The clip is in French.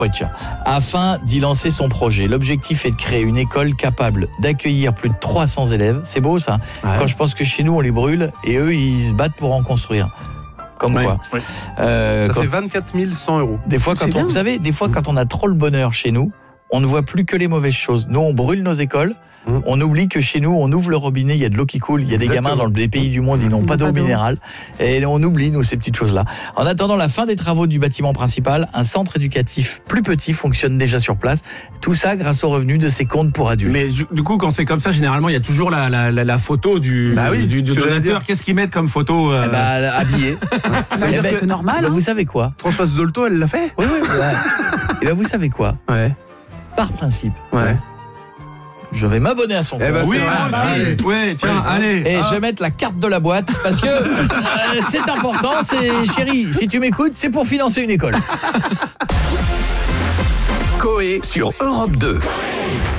afin d'y lancer son projet. L'objectif est de créer une école capable d'accueillir plus de 300 élèves. C'est beau ça, quand je pense que chez nous on les brûle et eux ils se battent pour en construire. Comme quoi. Oui. Ça fait 24 100 €. Des fois, vous savez, quand on a trop le bonheur chez nous, on ne voit plus que les mauvaises choses. Nous, on brûle nos écoles. On oublie que chez nous, on ouvre le robinet, il y a de l'eau qui coule. Il y a des gamins dans les pays du monde, ils n'ont pas d'eau minérale. Et on oublie, nous, ces petites choses-là. En attendant la fin des travaux du bâtiment principal, un centre éducatif plus petit fonctionne déjà sur place. Tout ça grâce aux revenus de ces comptes pour adultes. Mais du coup, quand c'est comme ça, généralement, il y a toujours la photo du donateur. Qu'est-ce qu'ils mettent comme photo habillé. C'est normal. Vous savez quoi ? Françoise Dolto, elle l'a fait ? Oui. Et bien, vous savez quoi ? Par principe. Je vais m'abonner à son compte. Oui, moi aussi. Oui, tiens, allez. Et je vais mettre la carte de la boîte parce que c'est important. Chérie, si tu m'écoutes, c'est pour financer une école. Coé sur Europe 2.